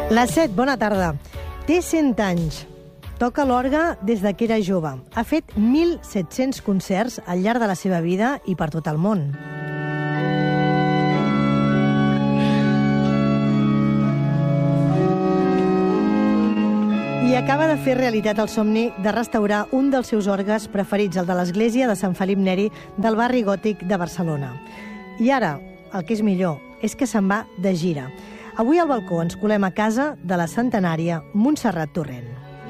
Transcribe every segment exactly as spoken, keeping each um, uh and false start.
La Set, bona tarda. Té cent anys. Toca l'orgue des que era jove. Ha fet mil set-cents concerts al llarg de la seva vida i per tot el món. I acaba de fer realitat el somni de restaurar un dels seus orgues preferits, el de l'església de Sant Felip Neri del barri gòtic de Barcelona. I ara, el que és millor, és que se'n va de gira. Avui al balcó ens colem a casa de la centenària Montserrat Torrent.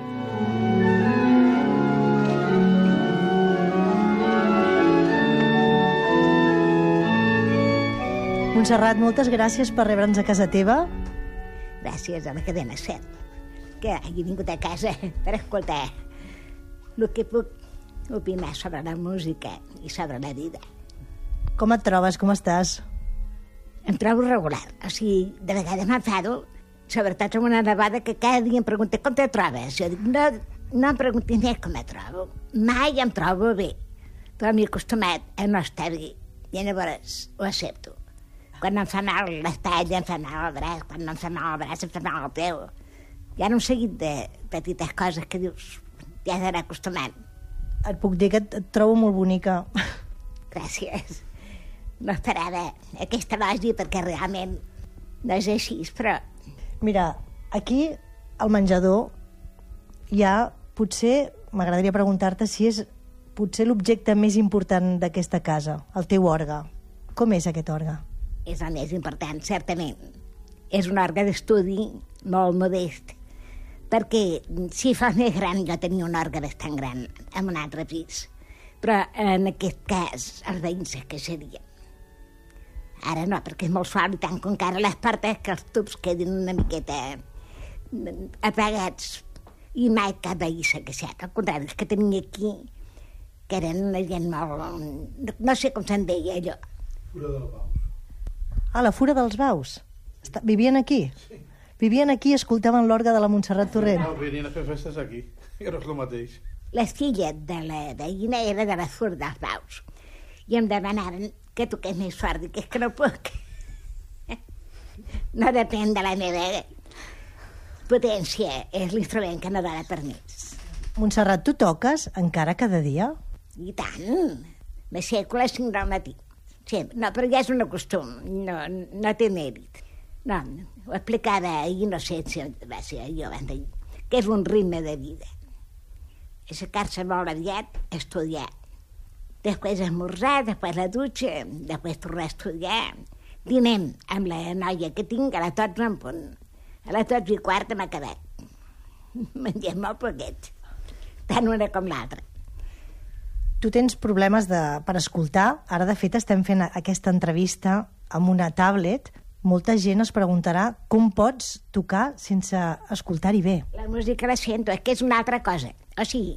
Montserrat, moltes gràcies per rebre'ns a casa teva. Gràcies a la cadena Set, que hagi vingut a casa per escoltar el que puc opinar sobre la música i sobre la vida. Com et trobes? Com estàs? Em trobo regular, o sigui, de vegades m'enfado, sobretot amb una nevada que cada dia em pregunta com te trobes. Jo dic, no, no em preguntis més com me trobo, mai em trobo bé, però m'he acostumat a no estar bé, i llavors ho accepto. Quan em fa mal l'espatlla, em fa mal el braç, quan no em fa mal el braç, em fa mal el peu. Hi ha un seguit de petites coses que dius, ja has d'anar acostumant. Et puc dir que et, et trobo molt bonica. Gràcies. No esperava aquesta elogi perquè realment no és així, però... Mira, aquí al menjador hi ha, potser, m'agradaria preguntar-te si és potser l'objecte més important d'aquesta casa, el teu orgue. Com és aquest orgue? És el més important, certament. És un orgue d'estudi molt modest, perquè si fos més gran jo tenia un orgue bastant gran en un altre pis, però en aquest cas els veïns es queixarien. Ara no, perquè és molt suau i tanco encara les portes que els tubs quedin una miqueta apagats i mai cap veí s'ha queixat. Al contrari, els que tenia aquí, que eren una gent molt... no sé com se'n deia allò. Fura dels Baus. Ah, la Fura dels Baus. Està... Vivien aquí? Sí. Vivien aquí i escoltaven l'orgue de la Montserrat Torrent? No, venien a fer festes aquí, que no és el mateix. La filla de la veïna era de la Fura dels Baus i em demanaven que toqués més fort, i que és que no puc. No depèn de la meva potència, és l'instrument que no dona permís. Montserrat, tu toques encara cada dia? I tant, m'aixeco a les cinc del matí. Sempre. No, però ja és un costum, no, no té mèrit. No, ho explicava ahir, no sé si va ser jo abans d'ahir, que és un ritme de vida. Aixecar-se molt aviat, estudiar. Després esmorzar, després la dutxa, després tornar a estudiar. Dinem amb la noia que tinc a les dotze en punt. A les dotze i quart hem acabat. Mengem molt poquet, tant una com l'altra. Tu tens problemes de, per escoltar. Ara, de fet, estem fent aquesta entrevista amb una tablet. Molta gent es preguntarà com pots tocar sense escoltar-hi bé. La música la sento, és que és una altra cosa. O sigui,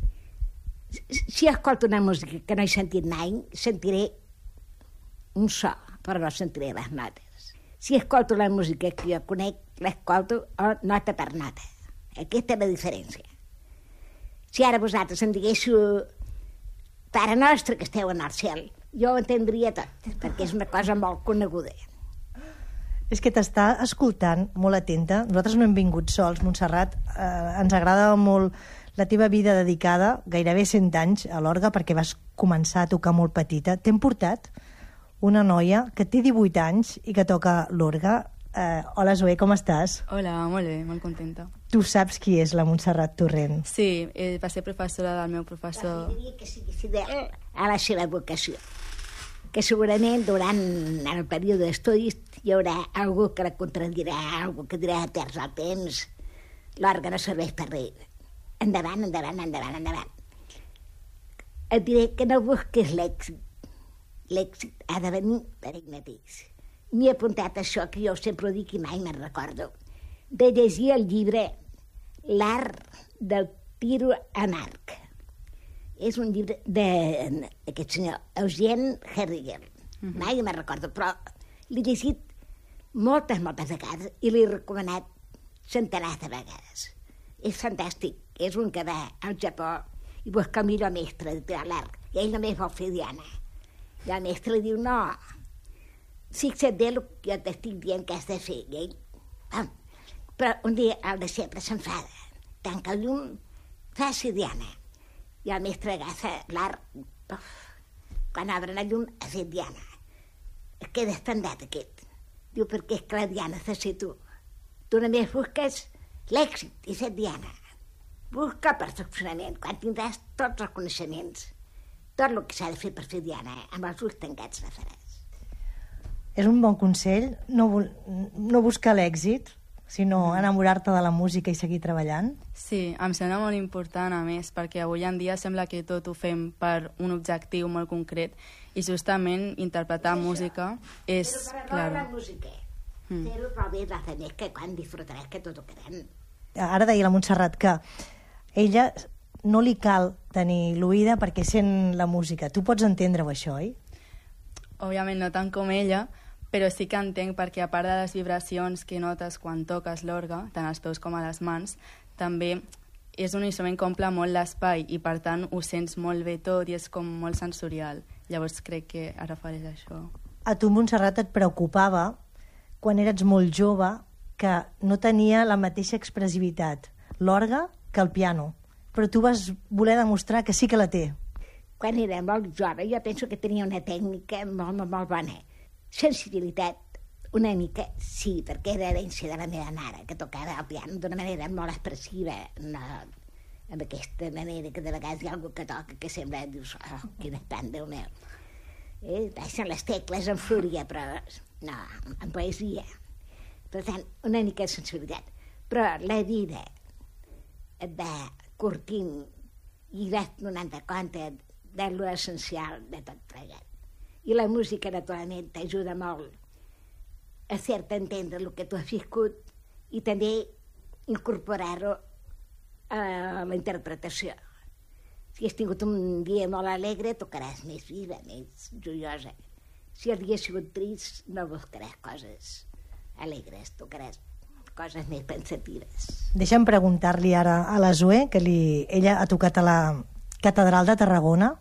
si escolto una música que no he sentit mai, sentiré un so, però no sentiré les notes. Si escolto la música que jo conec, l'escolto nota per nota. Aquesta és la diferència. Si ara vosaltres em diguéssiu Pare Nostre que esteu en el cel, jo ho entendria tot, perquè és una cosa molt coneguda. És que t'està escoltant molt atenta. Nosaltres no hem vingut sols, Montserrat. Eh, ens agrada molt la teva vida dedicada, gairebé cent anys, a l'orgue, perquè vas començar a tocar molt petita. T'hem portat una noia que té divuit anys i que toca l'orgue. Eh, hola, Zoè, com estàs? Hola, molt bé, molt contenta. Tu saps qui és la Montserrat Torrent? Sí, eh, va ser professora del meu professor. Diria que sigui fidel a la seva vocació. Que segurament durant el període d'estudis hi haurà algú que la contradirà, algú que dirà terç al temps, l'orgue no serveix per res. Endavant, endavant, endavant, endavant. Et diré que no busquis l'èxit. L'èxit ha de venir per ell mateix. M'he apuntat això, que jo sempre ho dic i mai me'n recordo, de llegir el llibre L'art del tiro en arc. És un llibre d'aquest senyor, Eugene Herriger. Uh-huh. Mai me'n recordo, però l'he llegit moltes, moltes vegades i l'he recomanat centenars de vegades. És fantàstic. És un que va al Japó i busca el millor mestre de tirar l'arc. I ell només vol fer diana. I el mestre li diu, no, fixa't bé el que jo t'estic dient que has de fer. I ell, ah, Però un dia el de sempre s'enfada, tanca el llum, faci Diana. I el mestre agafa l'art, quan obren el llum ha fet Diana. Es queda estendat aquest. Diu, perquè és que la Diana ha de ser tu. Tu només busques l'èxit i set Diana. Busca perfeccionament, quan tindràs tots els coneixements, tot el que s'ha de fer per fer Diana, amb els ulls tancats la faràs. És un bon consell no, no buscar l'èxit, sinó enamorar-te de la música i seguir treballant? Sí, em sembla molt important, a més, perquè avui en dia sembla que tot ho fem per un objectiu molt concret i justament interpretar Això. música és... Però per claro. la música, Mm. fer-ho pel bé de la més que quan disfrutaràs que tot ho querem. Ara deia la Montserrat que ella no li cal tenir l'oïda perquè sent la música. Tu pots entendre-ho, això, oi? Òbviament no tant com ella, però sí que entenc perquè a part de les vibracions que notes quan toques l'orgue, tant als peus com a les mans, també és un instrument que omple molt l'espai i per tant ho sents molt bé tot i és com molt sensorial. Llavors crec que es refereix a això. A tu, Montserrat, et preocupava quan eres molt jove que no tenia la mateixa expressivitat l'orgue que el piano, però tu vas voler demostrar que sí que la té. Quan era molt jove jo penso que tenia una tècnica molt, molt, molt bona. Sensibilitat, una mica, sí, perquè era herència de la meva mare, que tocava el piano d'una manera molt expressiva, no, amb aquesta manera que de vegades hi ha algú que toca que sembla, dius, oh, quin espant, Déu meu. Eh, baixen les tecles en fúria, però no, en poesia. Per tant, una mica de sensibilitat. Però la vida et va curtint i vas donant compte de lo essencial de tot plegat. I la música, naturalment, t'ajuda molt a fer-te entendre el que tu has viscut i també incorporar-ho a la interpretació. Si has tingut un dia molt alegre, tocaràs més viva, més joiosa. Si el dia ha sigut trist, no buscaràs coses alegres, tocaràs coses més pensatives. Deixa'm preguntar-li ara a la Zoe, que li, ella ha tocat a la Catedral de Tarragona.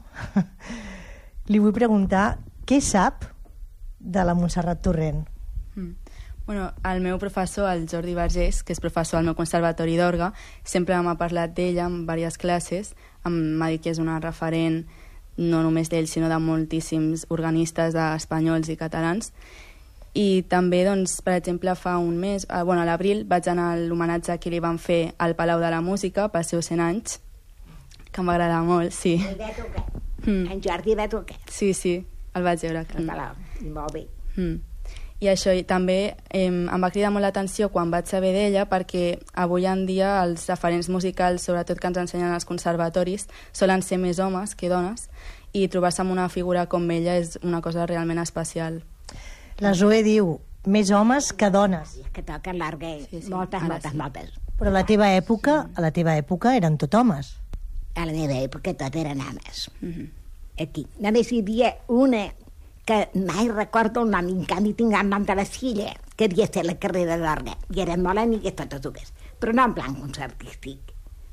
Li vull preguntar què sap de la Montserrat Torrent. Mm. Bueno, el meu professor, el Jordi Vergés, que és professor al meu conservatori d'orgue, sempre m'ha parlat d'ella en diverses classes, m'ha dit que és una referent no només d'ell, sinó de moltíssims organistes espanyols i catalans. I també, doncs, per exemple, fa un mes, eh, bueno, a l'abril, vaig anar a l'homenatge que li van fer al Palau de la Música pels seus cent anys, que em va agradar molt, sí. El va tocar. Mm. En Jordi va tocar. Sí, sí, el vaig veure. Al Palau. I molt bé. Mm. I això i també eh, em va cridar molt l'atenció quan vaig saber d'ella perquè avui en dia els referents musicals, sobretot que ens ensenyen als conservatoris, solen ser més homes que dones i trobar-se amb una figura com ella és una cosa realment especial. La Zoe diu, més homes que dones. I és que toquen l'orgue, Sí, sí. moltes, Ara moltes, sí. moltes. Però a la teva època, a la teva època eren tot homes. A la meva època tot eren homes. Mm-hmm. Aquí. Només hi havia una que mai recordo el nom, i en canvi tinc el nom de la filla, que havia fet la carrera d'orgue, i eren molt amigues totes dues, però no en plan concertístic,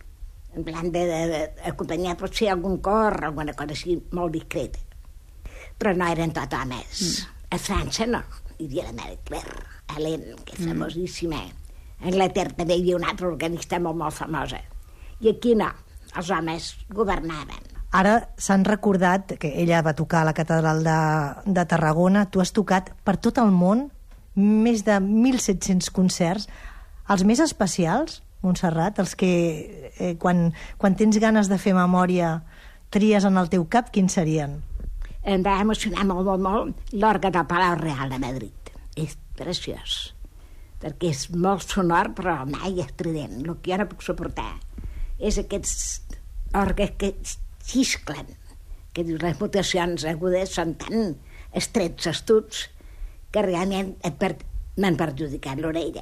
en plan d'acompanyar potser algun cor, alguna cosa així molt discreta. Però no eren tot homes. Mm. A França no, hi havia la Mare Claire, Helen, que és mm. famosíssima. A Anglaterra també hi havia una altra organista molt, molt famosa. I aquí no, els homes governaven. Ara s'han recordat que ella va tocar a la Catedral de, de Tarragona. Tu has tocat per tot el món més de mil set-cents concerts. Els més especials, Montserrat, els que eh, quan, quan tens ganes de fer memòria tries en el teu cap, quins serien? Em va emocionar molt, molt, molt l'orgue del Palau Real de Madrid. És preciós, perquè és molt sonor, però mai estrident. El que jo no puc suportar és aquests orgues que xisclen, que dius, les mutacions agudes són tan estrets, astuts, que realment per... m'han perjudicat l'orella.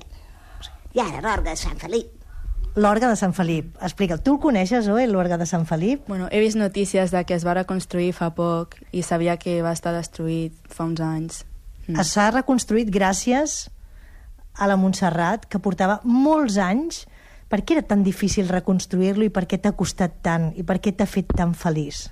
I ara l'orgue de Sant Felip. L'orgue de Sant Felip. Explica'l. Tu el coneixes, Zoe, l'orgue de Sant Felip? Bueno, he vist notícies de que es va reconstruir fa poc i sabia que va estar destruït fa uns anys. Mm. S'ha reconstruït gràcies a la Montserrat, que portava molts anys. Per què era tan difícil reconstruir-lo i per què t'ha costat tant i per què t'ha fet tan feliç?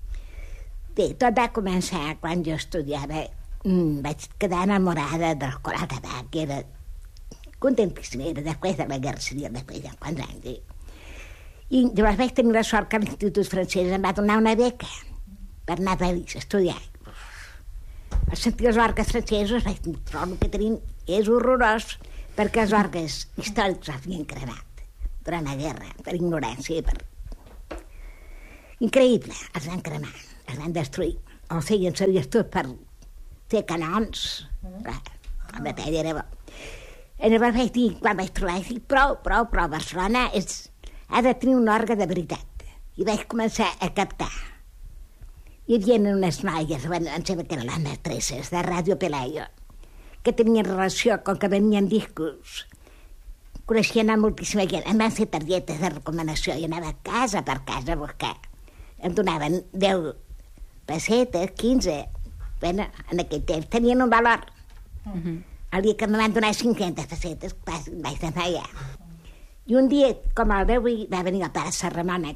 Bé, tot va començar quan jo estudiava. Mm, vaig quedar enamorada del Coral de Bach, que era contentíssima era, després de la guerra civil, després de quants anys. Eh? I llavors vaig tenir la sort que l'Institut francès em va donar una beca per anar a París a estudiar. Al sentir els orgues francesos vaig dir, però el que tenim és horrorós, perquè els orgues històrics s'havien cremat durant la guerra, per ignorància. Per... Increïble, els van cremar, els van destruir. O feien servir tot per fer canons. La, la batalla era bo. I llavors vaig dir, quan vaig trobar, vaig dir, prou, prou, prou, Barcelona és, ha de tenir un orgue de veritat. I vaig començar a captar. Hi havia unes noies, bueno, em sembla que eren les mestresses de Ràdio Pelayo, que tenien relació com que venien discos. Coneixien a moltíssima gent. Em van fer targetes de recomanació i anava casa per casa a buscar. Em donaven deu pessetes, quinze. Bueno, en aquell temps tenien un valor. Uh-huh. El dia que em van donar cinquanta pessetes vaig desmaiar. I un dia, com el veu, va venir el pare Serramona,